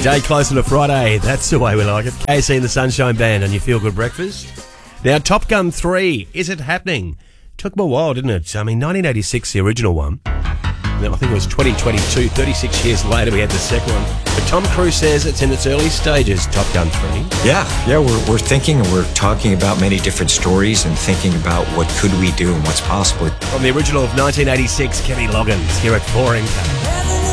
day closer to Friday. That's the way we like it. KC and the Sunshine Band on your Feel Good Breakfast. Now, Top Gun 3, is it happening? Took them a while, didn't it? I mean, 1986, the original one. Then I think it was 2022, 36 years later, we had the second one. But Tom Cruise says it's in its early stages, Top Gun 3. Yeah, we're thinking and we're talking about many different stories and thinking about what could we do and what's possible. From the original of 1986, Kenny Loggins, here at 4NK.